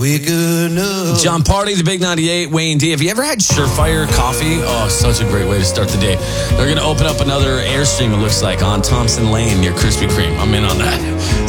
John Party, the Big 98, Wayne D. Have you ever had Surefire coffee? Oh, such a great way to start the day. They're going to open up another Airstream, it looks like, on Thompson Lane near Krispy Kreme. I'm in on that.